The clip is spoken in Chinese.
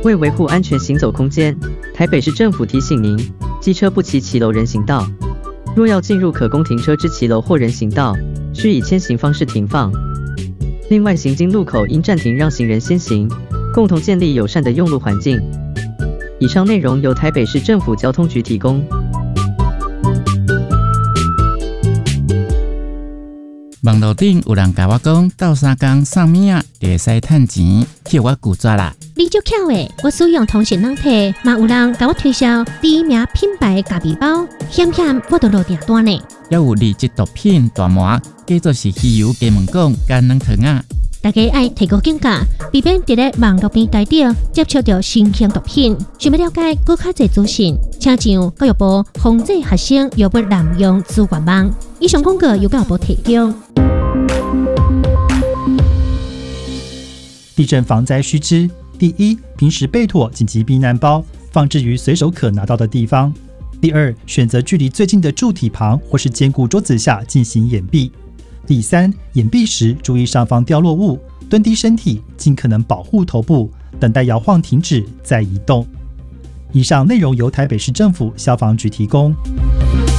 为维护安全行走空间，台北市政府提醒您，机车不骑骑楼人行道，若要进入可供停车之骑楼或人行道，需以牵行方式停放。另外，行经路口应暂停让行人先行，共同建立友善的用路环境。以上内容由台北市政府交通局提供。 网络顶有人甲我讲，斗三工送物仔就会使趁钱，叫我拒绝啦。 你足巧诶！我使用通讯软体，嘛有人甲我推销第一名品牌咖啡包，险险我都落订单呢。 还有2级毒品大麻，叫做是稀有鸡毛梱甲软糖啊。 大家爱提高警觉，避免伫咧网络平台顶接触到新型毒品。想要了解更较侪资讯，请上教育部防治学生药物滥用资源网。以上广告由教育部提供。 地震防灾须知：第一，平时备妥紧急避难包，放置于随手可拿到的地方。第二，选择距离最近的柱体旁或是坚固桌子下进行掩蔽。第三，掩蔽时注意上方掉落物，蹲低身体，尽可能保护头部，等待摇晃停止再移动。以上内容由台北市政府消防局提供。